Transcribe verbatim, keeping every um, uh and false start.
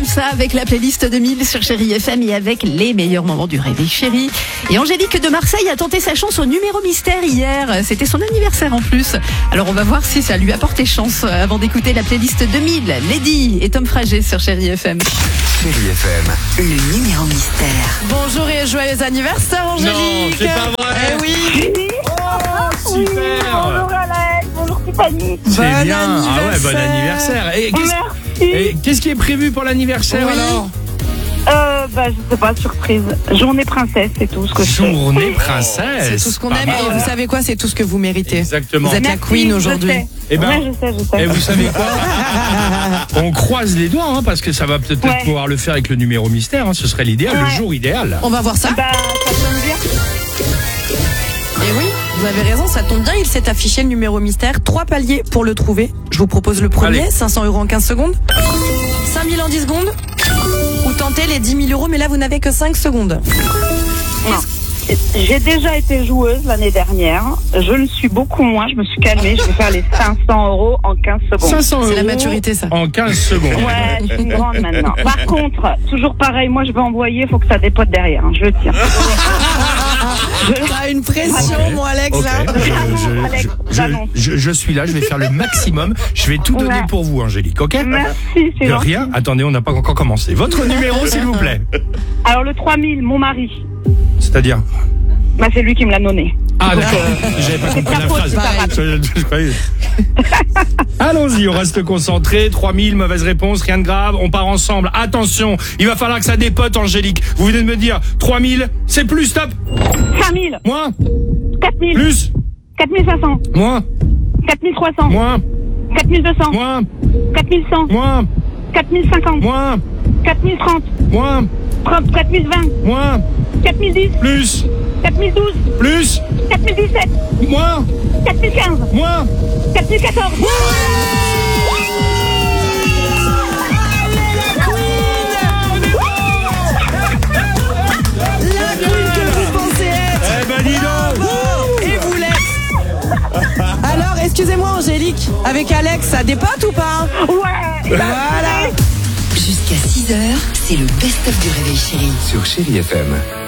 Ça avec la playlist deux mille sur Chérie F M et avec les meilleurs moments du réveil chéri. Et Angélique de Marseille a tenté sa chance au numéro mystère hier. C'était son anniversaire en plus. Alors on va voir si ça lui a porté chance avant d'écouter la playlist deux mille. Lady et Tom Frager sur Chérie F M. Chérie F M, le numéro mystère. Bonjour et joyeux anniversaire Angélique. Non, c'est pas vrai. Eh oui. Oh, super. Bonjour Alex, bonjour Tiffany. C'est Bon bien. Ah ouais, bon anniversaire. anniversaire. Et qu'est-ce, Merci. et qu'est-ce qui est prévu pour l'anniversaire Oui. alors? Euh, bah, je sais pas, surprise. Journée princesse, c'est tout ce que je fais. Journée princesse. C'est tout ce qu'on Pas aime mal. et vous savez quoi, c'est tout ce que vous méritez. Exactement. Vous êtes la Merci, queen je aujourd'hui. sais. Eh ben, ouais, je sais, je sais. Et vous savez quoi? On croise les doigts, hein, parce que ça va peut-être Ouais. pouvoir le faire avec le numéro mystère. Hein, ce serait l'idéal, le Ouais. jour idéal. On va voir ça. Bah, ça tombe bien. Et oui, vous avez raison, ça tombe bien, il s'est affiché le numéro mystère. Trois paliers pour le trouver. Je vous propose le premier, Allez. cinq cents euros en quinze secondes. cinq mille en dix secondes. Ou tentez les dix mille euros, mais là vous n'avez que cinq secondes. J'ai déjà été joueuse l'année dernière. Je le suis beaucoup moins. Je me suis calmée. Je vais faire les cinq cents euros en quinze secondes. cinq cents euros C'est la maturité, ça. en quinze secondes. Ouais, je suis grande maintenant. Par contre, toujours pareil, moi je vais envoyer, il faut que ça dépote derrière. hein, Je le tiens. T'as une pression, Ok. mon Alex, Ok. là. Je, je- Alex, je- j'annonce. je- je suis là, je vais faire le maximum. Je vais tout donner Ouais. pour vous, Angélique, ok? Merci, c'est De gentil. rien. Attendez, on n'a pas encore commencé. Votre numéro, s'il vous plaît. Alors le trois mille, mon mari, C'est-à-dire? bah, c'est lui qui me l'a donné. Ah, d'accord. J'avais pas compris la ta faute, phrase. c'est pas grave. Je- je croyais. Allons-y, on reste concentré. trois mille, mauvaise réponse, rien de grave. On part ensemble. Attention, il va falloir que ça dépote, Angélique. Vous venez de me dire trois mille, c'est plus, stop. cinq mille, Moins, quatre mille, plus, quatre mille cinq cents, moins, quatre mille trois cents, moins, quatre mille deux cents, moins, quatre mille cent, moins, quatre mille cinquante, moins, quatre mille trente, moins, quatre mille vingt, moins, quatre mille dix, plus, quatre mille douze, plus, quatre mille dix-sept, moins, quatre mille quinze, moins. quatre mille quatorze. La queen que vous pensez être. Eh ben, dis donc. Bravo. Et vous l'êtes. Alors, excusez-moi, Angélique, avec Alex, ça dépote ou pas? Ouais. Voilà. Jusqu'à six heures, c'est le best-of du réveil chéri. sur Chérie F M.